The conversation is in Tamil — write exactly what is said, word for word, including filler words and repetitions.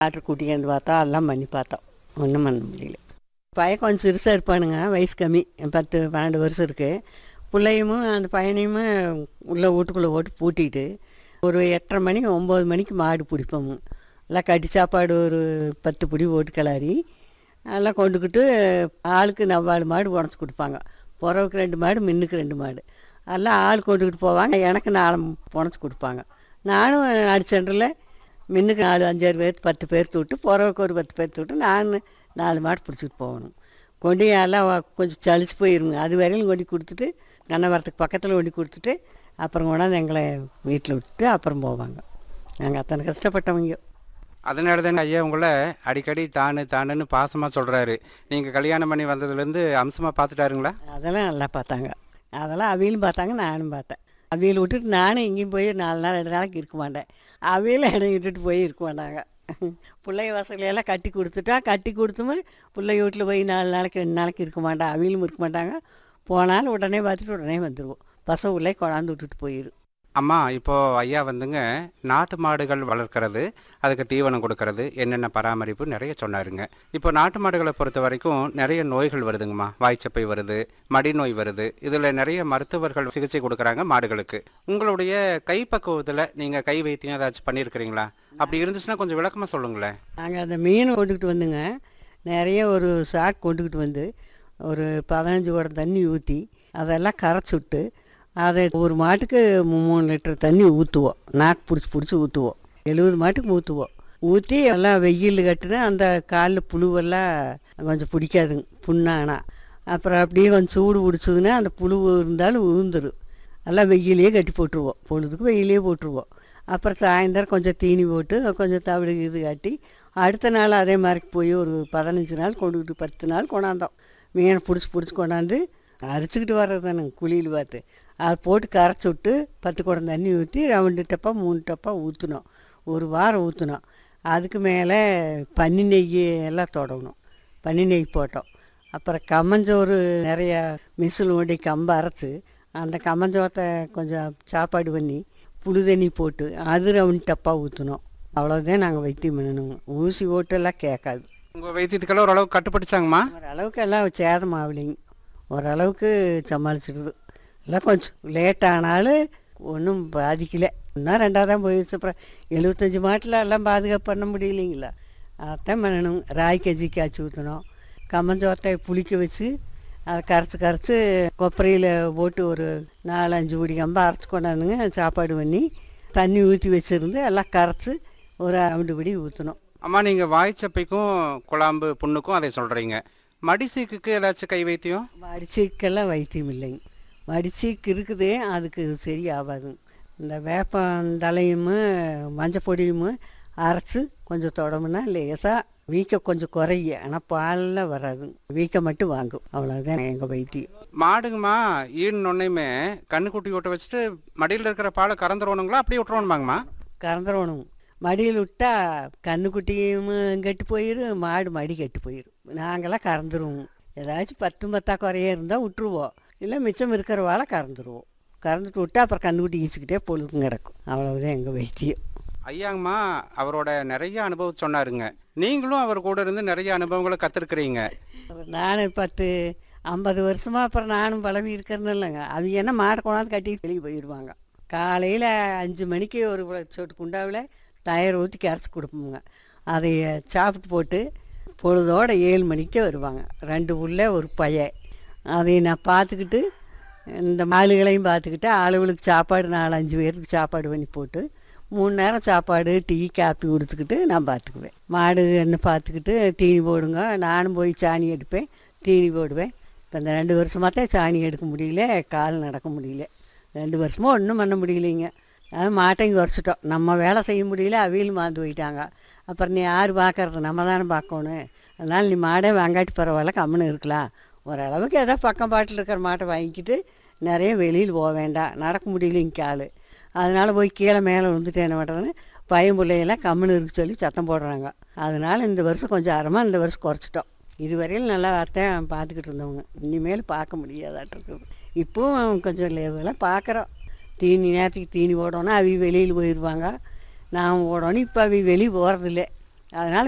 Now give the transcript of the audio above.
டாக்டர் கூட்டியாந்து பார்த்தா எல்லாம் பண்ணி பார்த்தோம், ஒன்றும் பண்ண முடியல. பையன் கொஞ்சம் சிறுசாக இருப்பானுங்க, வயசு கம்மி, பத்து பன்னெண்டு வருஷம் இருக்குது. பிள்ளையும் அந்த பையனையும் உள்ளே வீட்டுக்குள்ளே ஓட்டு பூட்டிட்டு ஒரு எட்டரை மணி ஒம்பது மணிக்கு மாடு பிடிப்போம். எல்லாம் கட்டி சாப்பாடு ஒரு பத்து பிடி ஓட்டு கிளறி எல்லாம் கொண்டுக்கிட்டு ஆளுக்கு நவ்வாடு மாடு உடச்சி கொடுப்பாங்க. புறவுக்கு ரெண்டு மாடு, மின்னுக்கு ரெண்டு மாடு, எல்லாம் ஆள் கொண்டுக்கிட்டு போவாங்க. எனக்கு நாலு உடச்சி கொடுப்பாங்க. நானும் அடிச்சென்றில் மின்னுக்கு நாலு அஞ்சாறு பேர் பத்து பேர் தூட்டு, புறவுக்கு ஒரு பத்து பேர் தூட்டு, நான் நாலு மாடு பிடிச்சிட்டு போகணும். கொண்டு எல்லாம் கொஞ்சம் சளிச்சு போயிருங்க. அது வரையிலும் கொண்டு கொடுத்துட்டு கண்ணவரத்துக்கு பக்கத்தில் கொண்டு கொடுத்துட்டு அப்புறம் கொண்டாந்து எங்களை வீட்டில் விட்டுட்டு அப்புறம் போவாங்க. நாங்கள் அத்தனை கஷ்டப்பட்டவங்க. அதனால தானே ஐயா உங்களை அடிக்கடி தானு தானுன்னு பாசமாக சொல்கிறாரு. நீங்கள் கல்யாணம் பண்ணி வந்ததுலேருந்து அம்சமாக பார்த்துட்டாருங்களா? அதெல்லாம் நல்லா பார்த்தாங்க. அதெல்லாம் அவியலும் பார்த்தாங்க, நானும் பார்த்தேன். அவியல் விட்டுட்டு நானும் எங்கேயும் போய் நாலு நாள் ரெண்டு நாளைக்கு இருக்க மாட்டேன். அவியலும் என்னை விட்டுட்டு போய் இருக்க மாட்டாங்க. பிள்ளைய வசதியெல்லாம் கட்டி கொடுத்துட்டா கட்டி கொடுத்துமே பிள்ளை வீட்டில் போய் நாலு நாளைக்கு ரெண்டு நாளைக்கு இருக்க மாட்டான். அவியலும் இருக்க மாட்டாங்க. போனாலும் உடனே பார்த்துட்டு உடனே வந்துடுவோம். பசங்க உள்ளே கொண்டாந்து விட்டுட்டு போயிடும். அம்மா, இப்போது ஐயா வந்துங்க நாட்டு மாடுகள் வளர்க்குறது, அதுக்கு தீவனம் கொடுக்கறது, என்னென்ன பராமரிப்பு நிறைய சொன்னாருங்க. இப்போ நாட்டு மாடுகளை பொறுத்த வரைக்கும் நிறைய நோய்கள் வருதுங்கம்மா. வாய்ச்சப்பை வருது, மடி நோய் வருது. இதில் நிறைய மருத்துவர்கள் சிகிச்சை கொடுக்குறாங்க மாடுகளுக்கு. உங்களுடைய கைப்பக்குவத்தில் நீங்கள் கை வைத்தியம் ஏதாச்சும் பண்ணியிருக்கிறீங்களா? அப்படி இருந்துச்சுன்னா கொஞ்சம் விளக்கமாக சொல்லுங்களேன். நாங்கள் அந்த மீன் கொண்டுக்கிட்டு வந்துங்க, நிறைய ஒரு சாக் கொண்டுக்கிட்டு வந்து ஒரு பதினஞ்சு குடம் தண்ணி ஊற்றி அதெல்லாம் கரைச்சி விட்டு அதை ஒரு மாட்டுக்கு மூணு லிட்டர் தண்ணி ஊற்றுவோம். நாக்கு பிடிச்சி பிடிச்சி ஊற்றுவோம். எழுபது மாட்டுக்கு ஊற்றுவோம். ஊற்றி எல்லாம் வெயில் கட்டுனா அந்த காலில் புழுவெல்லாம் கொஞ்சம் பிடிக்காதுங்க, புண்ணானா. அப்புறம் அப்படியே கொஞ்சம் சூடு பிடிச்சதுன்னா அந்த புழு இருந்தாலும் உழுந்துடும். எல்லாம் வெயிலே கட்டி போட்டுருவோம். பொழுதுக்கு வெயிலே போட்டுருவோம். அப்புறம் சாயந்தரம் கொஞ்சம் தீனி போட்டு கொஞ்சம் தவிடு இது காட்டி அடுத்த நாள் அதே மாதிரி போய் ஒரு பதினஞ்சு நாள் கொண்டுக்கிட்டு பத்து நாள் கொண்டாந்தோம். மீனை பிடிச்சி பிடிச்சி கொண்டாந்து அரைச்சிக்கிட்டு வர்றது தானுங்க குழியில் பார்த்து அதை போட்டு கரைச்சி விட்டு பத்து குடம் தண்ணி ஊற்றி ரெண்டு டப்பா மூணு டப்பா ஊற்றினோம். ஒரு வாரம் ஊற்றினோம். அதுக்கு மேலே பன்னி நெய் எல்லாம் தொடங்கணும். பன்னி நெய் போட்டோம். அப்புறம் கம்மஞ்சோறு நிறையா மிஷில் ஓடி கம்பை அரைச்சி அந்த கம்மஞ்சோத்தை கொஞ்சம் சாப்பாடு பண்ணி புழு தண்ணி போட்டு அது ரெண்டு டப்பா ஊற்றினோம். அவ்வளோதான் நாங்கள் வைத்தியம் பண்ணணுங்க. ஊசி ஓட்டெல்லாம் கேட்காது. உங்கள் வைத்தியத்துக்கெல்லாம் ஓரளவுக்கு கட்டுப்பட்டுச்சாங்கம்மா? ஓரளவுக்கு எல்லாம் சேதம் ஆகலைங்க. ஓரளவுக்கு சமாளிச்சிடுது. எல்லாம் கொஞ்சம் லேட் ஆனாலும் ஒன்றும் பாதிக்கலை. இன்னும் ரெண்டாவது தான் போயிடுச்சு. அப்புறம் எழுபத்தஞ்சி மாட்டில் எல்லாம் பாதுகாப்பு பண்ண முடியலைங்களா? அதான் பண்ணணும். ராய் கஞ்சி காய்ச்சி ஊற்றணும். கம்மஞ்சோத்தை புளிக்க வச்சு அதை கரைச்சி கரைச்சி கொப்பரையில் போட்டு ஒரு நாலு அஞ்சு பிடி கம்பை அரைச்சி கொண்டாந்துங்க சாப்பாடு பண்ணி தண்ணி ஊற்றி வச்சுருந்து எல்லாம் கரைச்சி ஒரு ரெண்டு பிடி ஊற்றணும். அம்மா, நீங்கள் வாய்ச்சப்பைக்கும் குழாம்பு புண்ணுக்கும் அதை சொல்கிறீங்க. மடிசீக்குக்கு ஏதாச்சும் கை வைத்தியம்? மடிசீக்கெல்லாம் வைத்தியம் இல்லைங்க. மடிசீக்கு இருக்குது, அதுக்கு சரி ஆகாதுங்க. இந்த வேப்பந்தலையும் மஞ்சள் பொடியும் அரைச்சி கொஞ்சம் தொடமுன்னா லேசாக வீக்கம் கொஞ்சம் குறைய, ஆனால் பாலில் வராதுங்க. வீக்கம் மட்டும் வாங்கும். அவ்வளோதான் எங்கள் வைத்தியம். மாடுங்கம்மா ஈடுனொன்னையுமே கண்ணுக்குட்டி விட்ட வச்சுட்டு மடியில் இருக்கிற பாலை கறந்துருவணுங்களா அப்படியே விட்டுருவோணுமாங்கம்மா? கறந்துடணும். மடியில் விட்டால் கண்ணுக்குட்டியும் கெட்டு போயிடும், மாடு மடி கெட்டு போயிடும். நாங்களாம் கறந்துருவோம். ஏதாச்சும் பத்து பத்தா குறைய இருந்தால் விட்டுருவோம். இல்லை மிச்சம் இருக்கிற வாழை கறந்துருவோம். கறந்துட்டு விட்டா அப்புறம் கண்ணுக்குட்டி ஈச்சிக்கிட்டே பொழுதுக்கும் கிடக்கும். அவ்வளவுதான் எங்கள் வைத்தியம். ஐயாங்கம்மா அவரோட நிறைய அனுபவம் சொன்னாருங்க. நீங்களும் அவர் கூட இருந்து நிறைய அனுபவங்களை கற்றுருக்குறீங்க. நானும் பத்து ஐம்பது வருஷமாக அப்புறம் நானும் பழவி இருக்கிறேன்னு இல்லைங்க. அவங்க என்ன மாடை கொண்டாந்து கட்டிட்டு வெளியே போயிடுவாங்க. காலையில் அஞ்சு மணிக்கு ஒரு சொட்டு குண்டாவில் தயிர் ஊற்றி கரைச்சி கொடுப்போங்க. அதை சாப்பிட்டு போட்டு பொழுதோடு ஏழு மணிக்கே வருவாங்க. ரெண்டு உள்ள ஒரு பையன். அதை நான் பார்த்துக்கிட்டு இந்த மாடுகளையும் பார்த்துக்கிட்டு ஆளுகளுக்கு சாப்பாடு நாலு அஞ்சு பேருக்கு சாப்பாடு பண்ணி போட்டு மூணு நேரம் சாப்பாடு டீ காப்பி கொடுத்துக்கிட்டு நான் பார்த்துக்குவேன். மாடு என்ன பார்த்துக்கிட்டு தீனி போடுங்க. நானும் போய் சாணி எடுப்பேன், தீனி போடுவேன். இப்போ இந்த ரெண்டு வருஷமாக தான் சாணி எடுக்க முடியல, கால் நடக்க முடியல. ரெண்டு வருஷமாக ஒன்றும் பண்ண முடியலைங்க. அது மாட்டையும் குறைச்சிட்டோம். நம்ம வேலை செய்ய முடியல, அவியலும் மாந்து போயிட்டாங்க. அப்புறம் நீ யார் பார்க்கறது? நம்ம தானே பார்க்கணும். அதனால் நீ மாடே வாங்காட்டி பரவாயில்ல, கம்முன்னு இருக்கலாம். ஓரளவுக்கு ஏதோ பக்கம் பாட்டில் இருக்கிற மாட்டை வாங்கிக்கிட்டு நிறைய வெளியில் போக வேண்டாம். நடக்க முடியலைங்க கால். அதனால் போய் கீழே மேலே விழுந்துட்டு என்ன பண்ணுறதுன்னு பையன் பிள்ளையெல்லாம் கம்முன்னு இருக்க சொல்லி சத்தம் போடுறாங்க. அதனால் இந்த வருஷம் கொஞ்சம் அறமாக இந்த வருஷம் குறைச்சிட்டோம். இதுவரையில் நல்லா அர்த்தம் பார்த்துக்கிட்டு இருந்தவங்க. இனிமேல் பார்க்க முடியாதாட்டு இருக்குது. இப்போவும் கொஞ்சம் லேவெல்லாம் பார்க்குறோம். தீனி நேரத்துக்கு தீனி போடணும், அவி வெளியில் போயிடுவாங்க. நான் ஓடணும். இப்போ அவி வெளியே போகிறதில்ல. அதனால்